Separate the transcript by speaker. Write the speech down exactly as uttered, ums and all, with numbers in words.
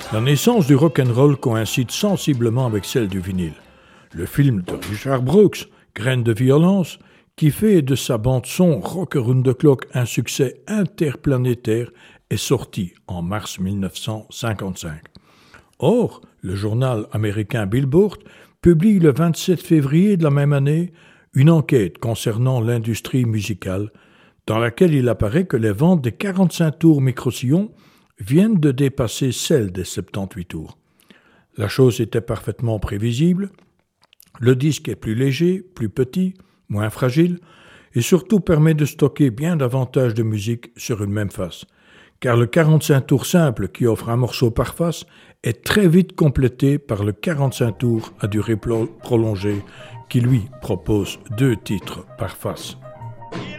Speaker 1: La naissance du rock'n'roll coïncide sensiblement avec celle du vinyle. Le film de Richard Brooks, Graines de violence, qui fait de sa bande-son Rock Around the Clock un succès interplanétaire, est sorti en mars dix-neuf cent cinquante-cinq. Or, le journal américain Billboard publie le vingt-sept février de la même année une enquête concernant l'industrie musicale, dans laquelle il apparaît que les ventes des quarante-cinq tours micro-sillons viennent de dépasser celles des soixante-dix-huit tours. La chose était parfaitement prévisible. Le disque est plus léger, plus petit, moins fragile, et surtout permet de stocker bien davantage de musique sur une même face, car le quarante-cinq tours simple qui offre un morceau par face est très vite complété par le quarante-cinq tours à durée prolongée qui lui propose deux titres par face.